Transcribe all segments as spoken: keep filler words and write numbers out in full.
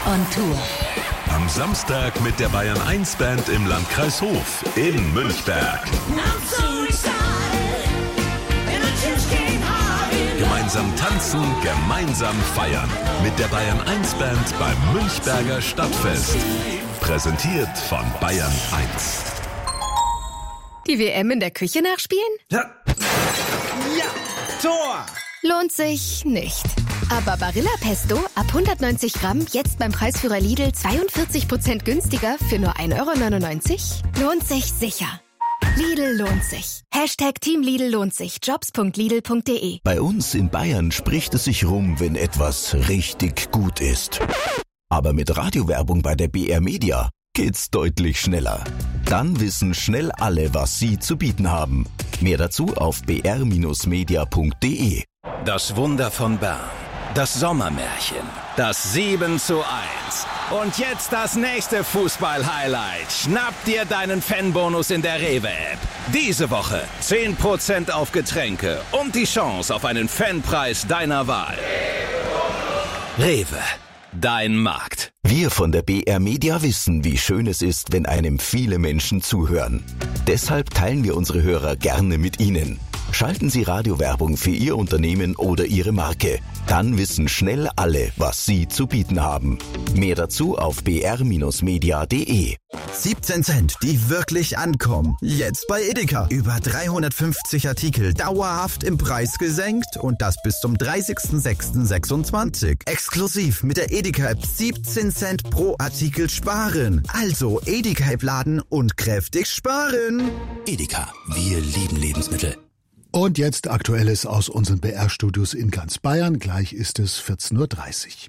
on Tour. Am Samstag mit der Bayern eins Band im Landkreis Hof in Münchberg. Gemeinsam tanzen, gemeinsam feiern. Mit der Bayern eins Band beim Münchberger Stadtfest. Präsentiert von Bayern eins. Die W M in der Küche nachspielen? Ja. Ja, Tor! Lohnt sich nicht. Aber Barilla Pesto ab hundertneunzig Gramm jetzt beim Preisführer Lidl zweiundvierzig Prozent günstiger für nur ein Euro neunundneunzig? Lohnt sich sicher. Lidl lohnt sich. Hashtag Team Lidl lohnt sich. Jobs punkt lidl punkt de. Bei uns in Bayern spricht es sich rum, wenn etwas richtig gut ist. Aber mit Radiowerbung bei der B R Media geht's deutlich schneller. Dann wissen schnell alle, was sie zu bieten haben. Mehr dazu auf b r media punkt de. Das Wunder von Bern. Das Sommermärchen. Das sieben zu eins. Und jetzt das nächste Fußball-Highlight. Schnapp dir deinen Fanbonus in der Rewe-App. Diese Woche zehn Prozent auf Getränke und die Chance auf einen Fanpreis deiner Wahl. Rewe. Dein Markt. Wir von der B R Media wissen, wie schön es ist, wenn einem viele Menschen zuhören. Deshalb teilen wir unsere Hörer gerne mit Ihnen. Schalten Sie Radiowerbung für Ihr Unternehmen oder Ihre Marke. Dann wissen schnell alle, was Sie zu bieten haben. Mehr dazu auf b r media punkt de. siebzehn Cent, die wirklich ankommen. Jetzt bei Edeka. Über dreihundertfünfzig Artikel dauerhaft im Preis gesenkt und das bis zum dreißigsten sechsten sechsundzwanzig. Exklusiv mit der Edeka-App siebzehn Cent pro Artikel sparen. Also Edeka-App laden und kräftig sparen. Edeka, wir lieben Lebensmittel. Und jetzt Aktuelles aus unseren B R-Studios in ganz Bayern. Gleich ist es vierzehn Uhr dreißig.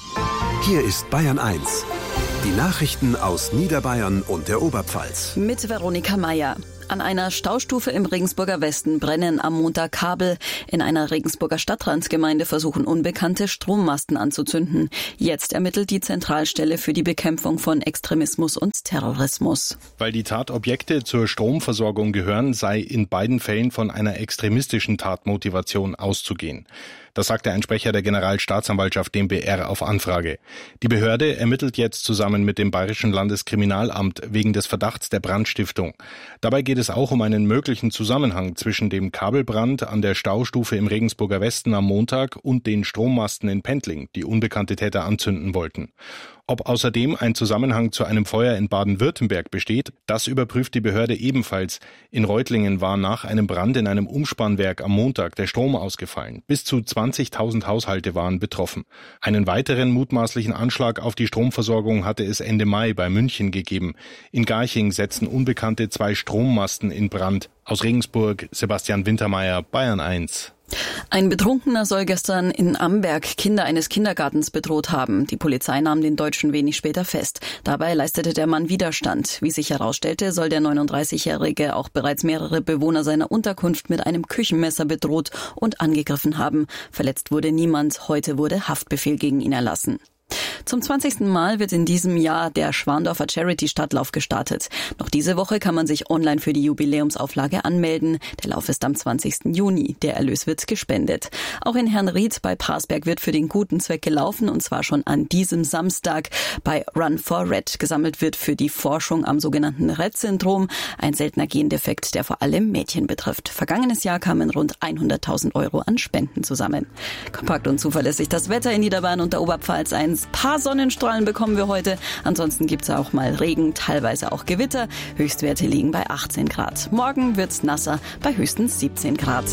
Hier ist Bayern eins. Die Nachrichten aus Niederbayern und der Oberpfalz. Mit Veronika Meier. An einer Staustufe im Regensburger Westen brennen am Montag Kabel. In einer Regensburger Stadtrandsgemeinde versuchen Unbekannte, Strommasten anzuzünden. Jetzt ermittelt die Zentralstelle für die Bekämpfung von Extremismus und Terrorismus. Weil die Tatobjekte zur Stromversorgung gehören, sei in beiden Fällen von einer extremistischen Tatmotivation auszugehen. Das sagte ein Sprecher der Generalstaatsanwaltschaft dem B R auf Anfrage. Die Behörde ermittelt jetzt zusammen mit dem Bayerischen Landeskriminalamt wegen des Verdachts der Brandstiftung. Dabei geht es auch um einen möglichen Zusammenhang zwischen dem Kabelbrand an der Staustufe im Regensburger Westen am Montag und den Strommasten in Pendling, die unbekannte Täter anzünden wollten. Ob außerdem ein Zusammenhang zu einem Feuer in Baden-Württemberg besteht, das überprüft die Behörde ebenfalls. In Reutlingen war nach einem Brand in einem Umspannwerk am Montag der Strom ausgefallen. Bis zu zwanzigtausend Haushalte waren betroffen. Einen weiteren mutmaßlichen Anschlag auf die Stromversorgung hatte es Ende Mai bei München gegeben. In Garching setzen Unbekannte zwei Strommasten in Brand. Aus Regensburg, Sebastian Wintermeyer, Bayern eins. Ein Betrunkener soll gestern in Amberg Kinder eines Kindergartens bedroht haben. Die Polizei nahm den Deutschen wenig später fest. Dabei leistete der Mann Widerstand. Wie sich herausstellte, soll der neununddreißigjährige auch bereits mehrere Bewohner seiner Unterkunft mit einem Küchenmesser bedroht und angegriffen haben. Verletzt wurde niemand. Heute wurde Haftbefehl gegen ihn erlassen. Zum zwanzigsten Mal wird in diesem Jahr der Schwandorfer Charity-Stadtlauf gestartet. Noch diese Woche kann man sich online für die Jubiläumsauflage anmelden. Der Lauf ist am zwanzigsten Juni. Der Erlös wird gespendet. Auch in Herrnried bei Parsberg wird für den guten Zweck gelaufen, und zwar schon an diesem Samstag bei Run for Rett. Gesammelt wird für die Forschung am sogenannten Rett-Syndrom, ein seltener Gendefekt, der vor allem Mädchen betrifft. Vergangenes Jahr kamen rund hunderttausend Euro an Spenden zusammen. Kompakt und zuverlässig das Wetter in Niederbayern und der Oberpfalz. Ein paar Sonnenstrahlen bekommen wir heute. Ansonsten gibt es auch mal Regen, teilweise auch Gewitter. Höchstwerte liegen bei achtzehn Grad. Morgen wird's nasser bei höchstens siebzehn Grad.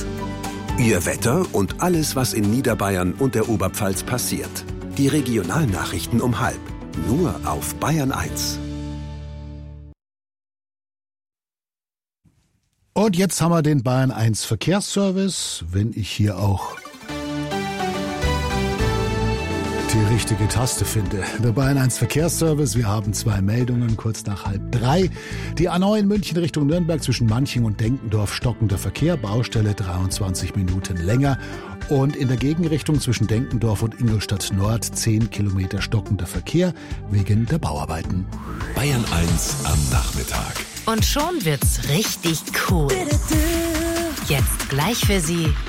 Ihr Wetter und alles, was in Niederbayern und der Oberpfalz passiert. Die Regionalnachrichten um halb. Nur auf Bayern eins. Und jetzt haben wir den Bayern eins Verkehrsservice. Wenn ich hier auch die richtige Taste finde. Der Bayern eins Verkehrsservice. Wir haben zwei Meldungen kurz nach halb drei. Die A neun München Richtung Nürnberg zwischen Manching und Denkendorf stockender Verkehr. Baustelle dreiundzwanzig Minuten länger. Und in der Gegenrichtung zwischen Denkendorf und Ingolstadt Nord zehn Kilometer stockender Verkehr wegen der Bauarbeiten. Bayern eins am Nachmittag. Und schon wird's richtig cool. Jetzt gleich für Sie